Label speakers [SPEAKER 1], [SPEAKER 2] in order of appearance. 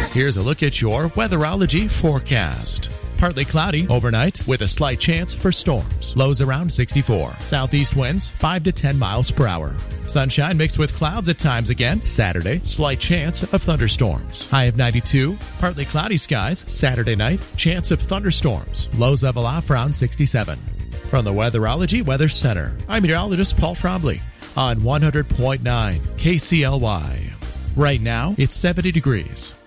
[SPEAKER 1] Here's a look at your weatherology forecast. Partly cloudy overnight with a slight chance for storms. Lows around 64. Southeast winds 5 to 10 miles per hour. Sunshine mixed with clouds at times again. Saturday, slight chance of thunderstorms. High of 92. Partly cloudy skies. Saturday night, chance of thunderstorms. Lows level off around 67. From the Weatherology Weather Center, I'm meteorologist Paul Trombley on 100.9 KCLY. Right now, it's 70 degrees.